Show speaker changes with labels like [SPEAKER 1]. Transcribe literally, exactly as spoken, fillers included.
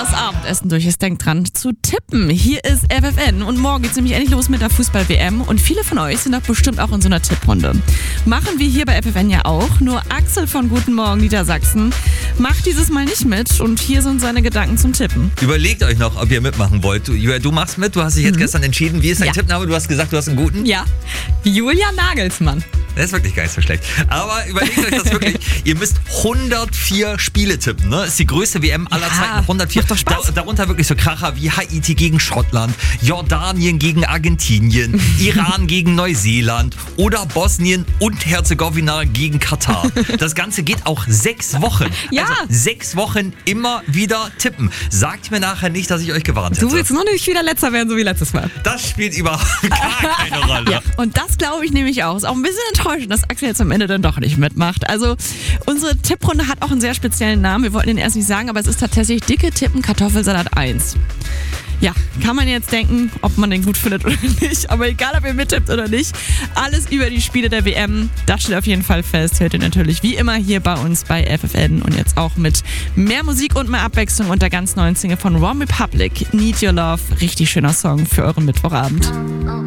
[SPEAKER 1] das Abendessen durch ist, denkt dran zu tippen. Hier ist F F N und morgen geht's nämlich endlich los mit der Fußball-W M und viele von euch sind doch bestimmt auch in so einer Tipprunde. Machen wir hier bei F F N ja auch, nur Axel von Guten Morgen Niedersachsen macht dieses Mal nicht mit und hier sind seine Gedanken zum Tippen.
[SPEAKER 2] Überlegt euch noch, ob ihr mitmachen wollt. Du, Julia, du machst mit, du hast dich jetzt mhm. gestern entschieden. Wie ist dein
[SPEAKER 1] ja.
[SPEAKER 2] Tippname? Du hast gesagt, du hast einen guten?
[SPEAKER 1] Ja, Julia Nagelsmann.
[SPEAKER 2] Das ist wirklich gar nicht so schlecht. Aber überlegt euch das wirklich. Ihr müsst hundertvier Spiele tippen. Ne? Das ist die größte W M aller
[SPEAKER 1] ja,
[SPEAKER 2] Zeiten. hundertvier.
[SPEAKER 1] Macht doch Spaß.
[SPEAKER 2] Da, darunter wirklich so Kracher wie Haiti gegen Schottland, Jordanien gegen Argentinien, Iran gegen Neuseeland oder Bosnien und Herzegowina gegen Katar. Das Ganze geht auch sechs Wochen.
[SPEAKER 1] Ja.
[SPEAKER 2] Also sechs Wochen immer wieder tippen. Sagt mir nachher nicht, dass ich euch gewarnt hätte.
[SPEAKER 1] Du willst nur nicht wieder Letzter werden, so wie letztes Mal.
[SPEAKER 2] Das spielt überhaupt gar keine Rolle.
[SPEAKER 1] Ja, und das glaube ich nämlich auch. Ist auch ein bisschen enttäuschend, dass Axel jetzt am Ende dann doch nicht mitmacht. Also unsere Tipprunde hat auch einen sehr speziellen Namen. Wir wollten den erst nicht sagen, aber es ist tatsächlich Dicke Tippen Kartoffelsalat eins. Ja, kann man jetzt denken, ob man den gut findet oder nicht. Aber egal, ob ihr mittippt oder nicht, alles über die Spiele der W M, das steht auf jeden Fall fest. Hört ihr natürlich wie immer hier bei uns bei F F N. Und jetzt auch mit mehr Musik und mehr Abwechslung und der ganz neuen Single von One Republic, Need Your Love. Richtig schöner Song für euren Mittwochabend.